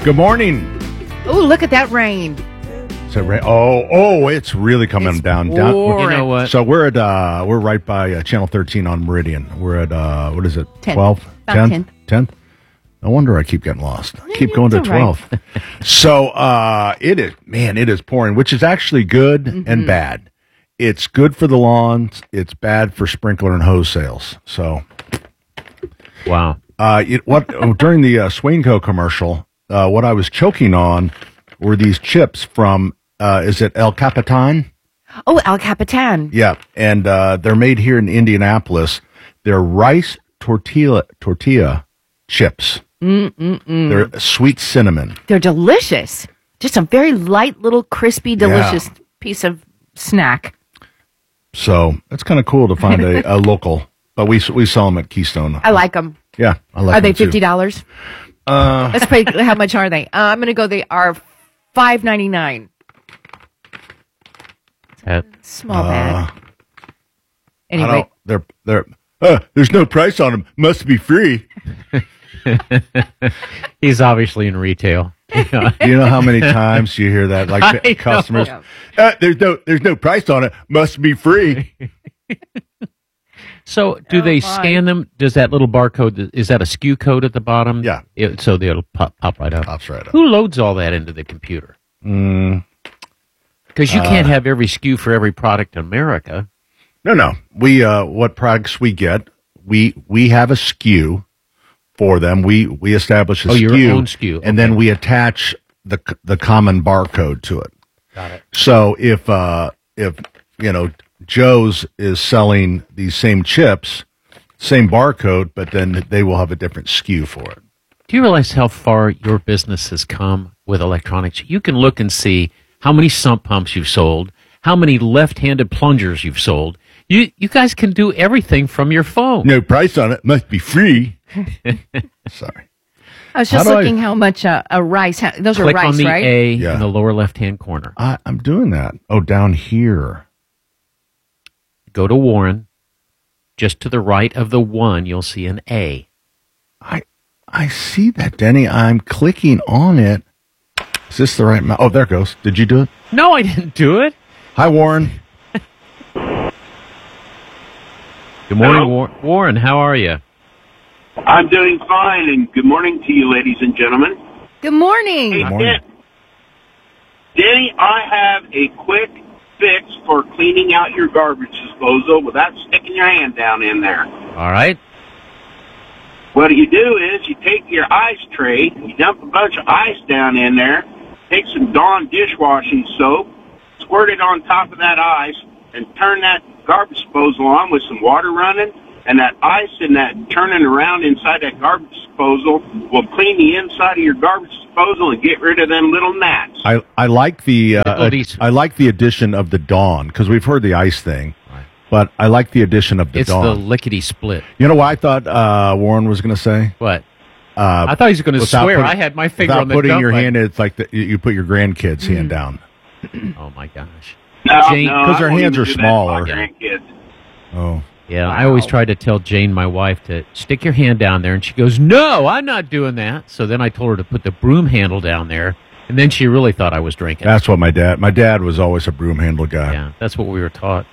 Good morning. Oh, look at that rain. Is it rain? Oh, it's really coming down. You know what? So we're right by Channel 13 on Meridian. We're at what is it? 10th. 12th? About 10th? No wonder I keep getting lost. I keep going to It's all right. 12th. So it is pouring, which is actually good and bad. It's good for the lawns. It's bad for sprinkler and hose sales. So Wow. during the Swainco commercial, what I was choking on were these chips from is it El Capitan? Oh, El Capitan. Yeah, and they're made here in Indianapolis. They're rice tortilla chips. They're sweet cinnamon. They're delicious. Just a very light, little, crispy, delicious piece of snack. So it's kind of cool to find a local, but we sell them at Keystone. I like them. Yeah, I like Are they them too. $50? Let's pay. How much are they? I'm going to go. They are $5.99. Small bag. Anyway, There's no price on them. Must be free. He's obviously in retail. You know how many times you hear that, like I customers? know. There's no price on it. Must be free. So, do they scan them? Does that little barcode, is that a SKU code at the bottom? Yeah. So it'll pop right up. Pops right up. Who loads all that into the computer? Because you can't have every SKU for every product in America. No. We what products we get, we have a SKU for them. We establish a SKU, your own SKU, and then we attach the common barcode to it. Got it. So if Joe's is selling these same chips, same barcode, but then they will have a different SKU for it. Do you realize how far your business has come with electronics? You can look and see how many sump pumps you've sold, how many left-handed plungers you've sold. You guys can do everything from your phone. No price on it. Must be free. Sorry. I was just looking how much a rice. Those Click are rice, on the right? A Yeah. in the lower left-hand corner. I'm doing that. Oh, down here. Go to Warren. Just to the right of the 1, you'll see an A. I see that, Denny. I'm clicking on it. Is this the right? Oh, there it goes. Did you do it? No, I didn't do it. Hi, Warren. Good morning, Warren. How are you? I'm doing fine, and good morning to you, ladies and gentlemen. Good morning. Hey, morning. Denny, I have a quick fix for cleaning out your garbage disposal without sticking your hand down in there. All right. What you do is you take your ice tray, you dump a bunch of ice down in there, take some Dawn dishwashing soap, squirt it on top of that ice, and turn that garbage disposal on with some water running, and that ice and that turning around inside that garbage disposal will clean the inside of your garbage disposal and get rid of them little gnats. I like the Oldies. I like the addition of the Dawn because we've heard the ice thing, but I like the addition of the It's Dawn. the lickety split. You know what I thought Warren was going to say? What? I thought he was going to Without swear. putting- I had my finger without on the putting dump your button. hand in, it's like you put your grandkid's hand down. Oh my gosh. No, Jane, no, 'cause I their won't hands even are do that to smaller. my grandkids. Oh, Yeah, I always try to tell Jane, my wife, to stick your hand down there, and she goes, "No, I'm not doing that." So then I told her to put the broom handle down there, and then she really thought I was drinking. that's what my dad was always a broom handle guy. Yeah, that's what we were taught.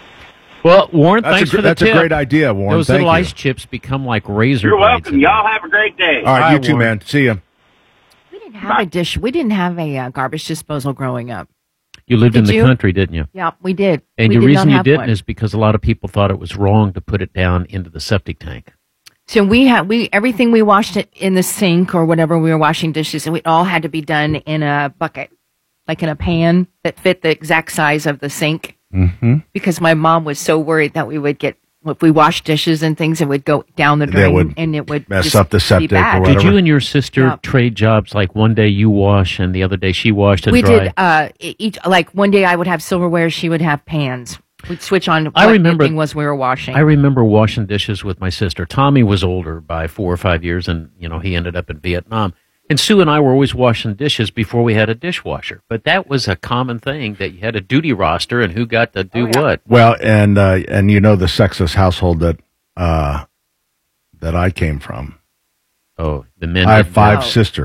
Well, Warren, thanks for the That's tip. a great idea, Warren. Those Thank little you. ice chips become like razor You're blades. welcome. Y'all have a great day. All right, Bye, you too, Warren. man. See ya. We didn't have a dish. We didn't have a garbage disposal growing up. You lived in Did the you? country, didn't you? Yeah, we did. And we the did reason not you have didn't one. is because a lot of people thought it was wrong to put it down into the septic tank. So everything we washed it in the sink or whatever we were washing dishes, and it all had to be done in a bucket, like in a pan that fit the exact size of the sink. Mm-hmm. Because my mom was so worried that we would get, if we washed dishes and things, it would go down the drain would and it would mess just up the be septic or bad. whatever. Did you and your sister Yeah. trade jobs? Like one day you wash and the other day she washed and We dried? did, each, like one day I would have silverware, she would have pans. We'd switch on I what remember- the thing was we were washing. I remember washing dishes with my sister. Tommy was older by 4 or 5 years, and he ended up in Vietnam. And Sue and I were always washing dishes before we had a dishwasher. But that was a common thing, that you had a duty roster and who got to do what. Well, and the sexist household that I came from. Oh, the men. I have didn't- 5 Oh. sisters.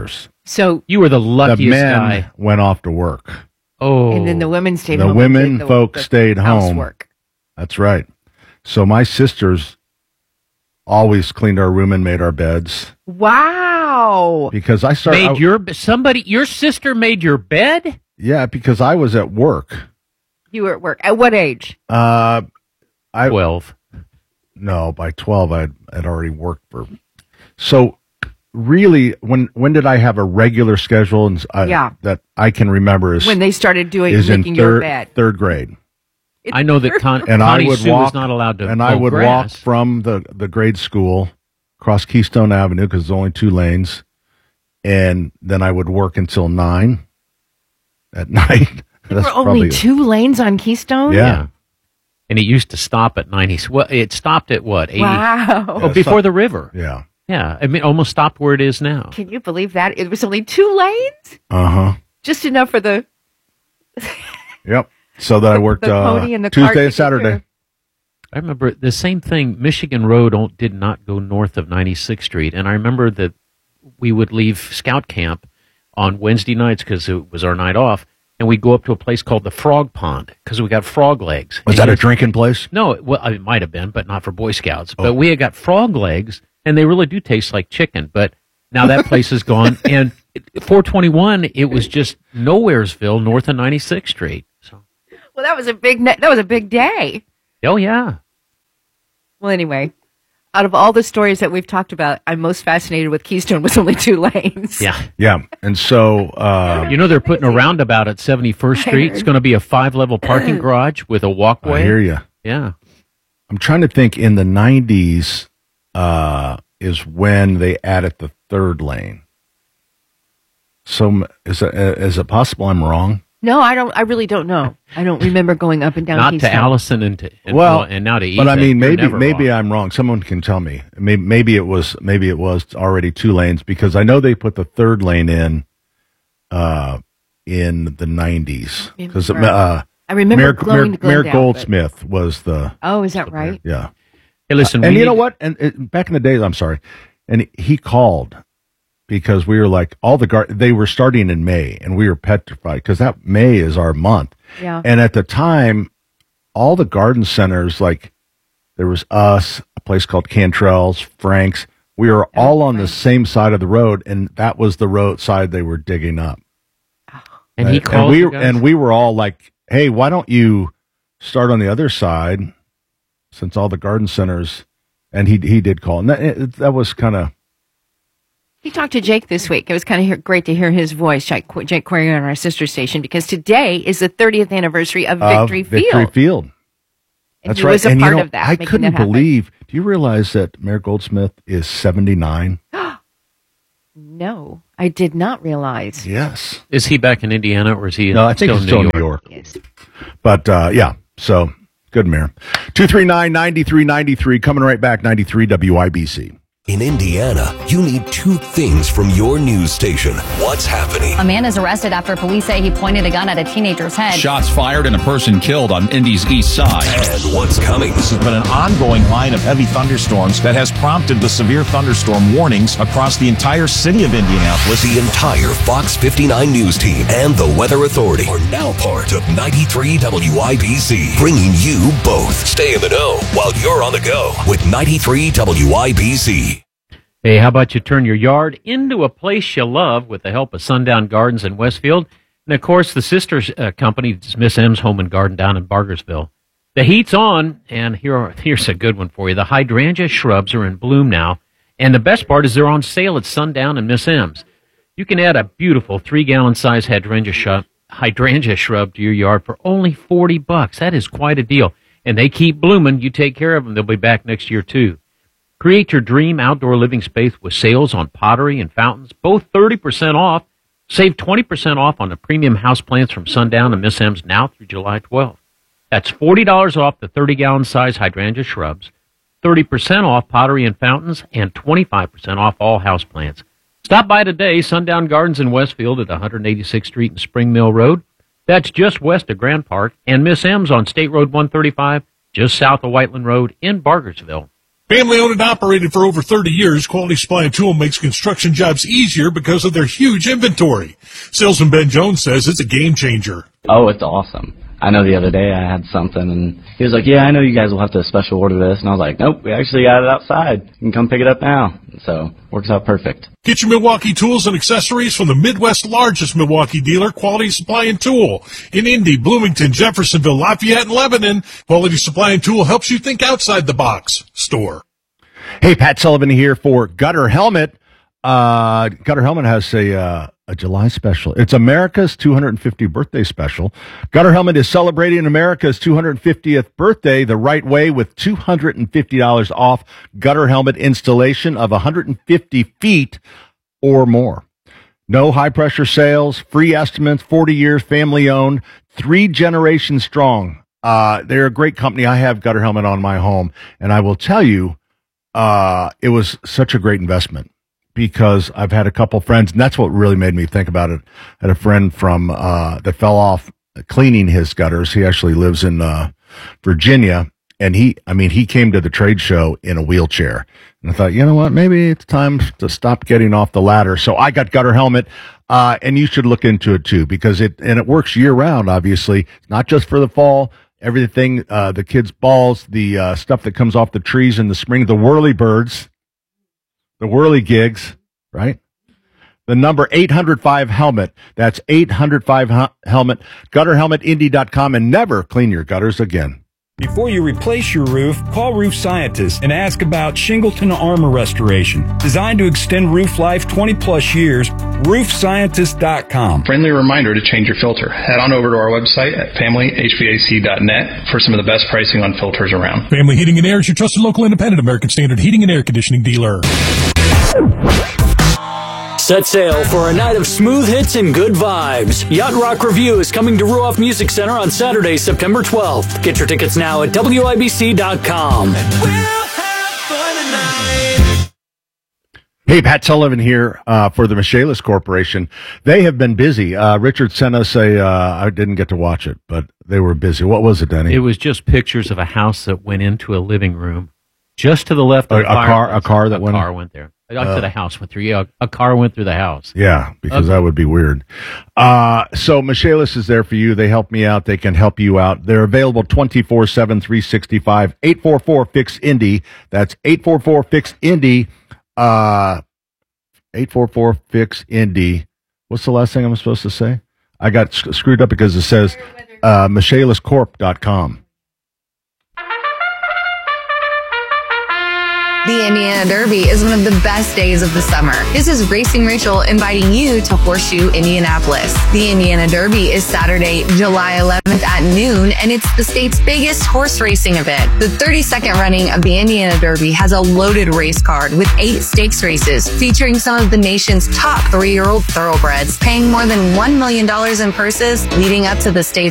So, You were the The luckiest men guy. went off to work. Oh, and then the women stayed The home. women and did folks stayed home. housework. That's right. So my sisters always cleaned our room and made our beds Wow. because I started. your sister made your bed? Yeah, because I was at work. You were at work. At what age? I 12. No, by 12 I had already worked for. So really, when did I have a regular schedule and that I can remember is When they started making your bed. third grade. I know that And I Connie would Sue walk was not allowed to and I mow would grass. walk from the grade school across Keystone Avenue because there's only 2 lanes, and then I would work until 9 at night. There were only 2 lanes on Keystone? Yeah. And it used to stop at 90. Well, it stopped at what? 80? Wow. Oh, before the river. Yeah. Yeah. I mean, almost stopped where it is now. Can you believe that? It was only 2 lanes? Uh-huh. Just enough for the Yep. So that I worked the pony and the cart Tuesday to and Saturday. get I remember the same thing. Michigan Road did not go north of 96th Street. And I remember that we would leave scout camp on Wednesday nights because it was our night off. And we'd go up to a place called the Frog Pond because we got frog legs. Was that a drinking place? No, it might have been, but not for Boy Scouts. But we had got frog legs, and they really do taste like chicken. But now that place is gone. And 421, it was just Nowheresville north of 96th Street. So, Well, that was a big day. oh, yeah. Well, anyway, out of all the stories that we've talked about, I'm most fascinated with Keystone with only 2 lanes. Yeah. Yeah. And so You know, they're putting a roundabout at 71st Street. It's going to be a 5-level parking garage with a walkway. I hear you. Yeah. I'm trying to think in the 90s is when they added the 3rd lane. So is it possible I'm wrong? No, I don't. I really don't know. I don't remember going up and down Not Keystone. to Allison and now to Ethan. But I mean, You're never maybe wrong. I'm wrong. Someone can tell me. Maybe it was already 2 lanes because I know they put the 3rd lane in the 90s because I remember going to Mayor Glendale, Goldsmith was the. Oh, is that right? Yeah. Hey, listen. And we you know need- what? And back in the days, I'm sorry, and he called because we were like they were starting in May, and we were petrified because that May is our month. Yeah. And at the time, all the garden centers, like there was us, a place called Cantrell's, Frank's. We were all on the same side of the road, and that was the road side they were digging up. And he Right? called you guys? and we were all like, "Hey, why don't you start on the other side?" Since all the garden centers, and he did call, and that was kind of. He talked to Jake this week. It was kind of great to hear his voice, Jake Query on our sister station, because today is the 30th anniversary of Victory Field. And And that's he right. was a And part you know, of that. I making couldn't that happen. believe. Do you realize that Mayor Goldsmith is 79? No, I did not realize. Yes. Is he back in Indiana or is he No, I think still he's in still New in New York? York. Yes. But yeah, so good, Mayor. 239-9393, coming right back. 93 WIBC. In Indiana, you need 2 things from your news station. What's happening? A man is arrested after police say he pointed a gun at a teenager's head. Shots fired and a person killed on Indy's east side. And what's coming? This has been an ongoing line of heavy thunderstorms that has prompted the severe thunderstorm warnings across the entire city of Indianapolis. The entire Fox 59 news team and the Weather Authority are now part of 93 WIBC, bringing you both. Stay in the know while you're on the go with 93 WIBC. Hey, how about you turn your yard into a place you love with the help of Sundown Gardens in Westfield? And, of course, the sister company is Miss M's Home and Garden down in Bargersville. The heat's on, and here's a good one for you. The hydrangea shrubs are in bloom now, and the best part is they're on sale at Sundown and Miss M's. You can add a beautiful 3-gallon size hydrangea shrub to your yard for only $40. That is quite a deal. And they keep blooming. You take care of them. They'll be back next year, too. Create your dream outdoor living space with sales on pottery and fountains, both 30% off. Save 20% off on the premium houseplants from Sundown and Miss M's now through July 12th. That's $40 off the 30-gallon size hydrangea shrubs, 30% off pottery and fountains, and 25% off all houseplants. Stop by today, Sundown Gardens in Westfield at 186th Street and Spring Mill Road. That's just west of Grand Park, and Miss M's on State Road 135, just south of Whiteland Road in Bargersville. Family owned and operated for over 30 years, Quality Supply and Tool makes construction jobs easier because of their huge inventory. Salesman Ben Jones says it's a game changer. Oh, it's awesome. I know the other day I had something, and he was like, yeah, I know you guys will have to special order this. And I was like, nope, we actually got it outside. You can come pick it up now. So, works out perfect. Get your Milwaukee tools and accessories from the Midwest's largest Milwaukee dealer, Quality Supply and Tool. In Indy, Bloomington, Jeffersonville, Lafayette, and Lebanon, Quality Supply and Tool helps you think outside the box. Store. Hey, Pat Sullivan here for Gutter Helmet. Gutter Helmet has a July special. It's America's 250th birthday special. Gutter Helmet is celebrating America's 250th birthday the right way with $250 off gutter helmet installation of 150 feet or more. No high-pressure sales, free estimates, 40 years, family-owned, 3 generations strong. They're a great company. I have Gutter Helmet on my home, and I will tell you, it was such a great investment. Because I've had a couple friends, and that's what really made me think about it. I had a friend from that fell off cleaning his gutters. He actually lives in Virginia, and he came to the trade show in a wheelchair. And I thought, you know what, maybe it's time to stop getting off the ladder. So I got Gutter Helmet, and you should look into it too, because it works year round. Obviously, it's not just for the fall. Everything, the kids' balls, the stuff that comes off the trees in the spring, the whirly birds. The whirly gigs, right? The number 805 helmet. That's 805 helmet. GutterHelmetIndy.com, and never clean your gutters again. Before you replace your roof, call Roof Scientists and ask about Shingleton Armor Restoration. Designed to extend roof life 20 plus years, roofscientist.com. Friendly reminder to change your filter. Head on over to our website at familyhvac.net for some of the best pricing on filters around. Family Heating and Air is your trusted local independent American Standard heating and air conditioning dealer. Set sail for a night of smooth hits and good vibes. Yacht Rock Review is coming to Ruoff Music Center on Saturday, September 12th. Get your tickets now at WIBC.com. Hey, Pat Sullivan here for the Michaelis Corporation. They have been busy. Richard sent us I didn't get to watch it, but they were busy. What was it, Denny? It was just pictures of a house that went into a living room. Just to the left of the car that went there. I said a house went through. Yeah, a car went through the house. Yeah, because that would be weird. So Michaelis is there for you. They help me out. They can help you out. They're available 24/7, 365. 844-FIX-INDY. That's 844-FIX-INDY. 844-FIX-INDY. What's the last thing I'm supposed to say? I got screwed up because it says MichaelisCorp.com. The Indiana Derby is one of the best days of the summer. This is Racing Rachel inviting you to Horseshoe Indianapolis. The Indiana Derby is Saturday, July 11th at noon, and it's the state's biggest horse racing event. The 32nd running of the Indiana Derby has a loaded race card with 8 stakes races featuring some of the nation's top 3-year-old thoroughbreds, paying more than $1 million in purses leading up to the state's